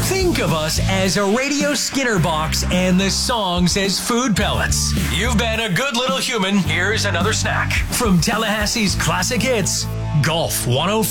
Think of us as a Radio Skinner box and the songs as food pellets. You've been a good little human. Here's another snack. From Tallahassee's classic hits, Golf 105.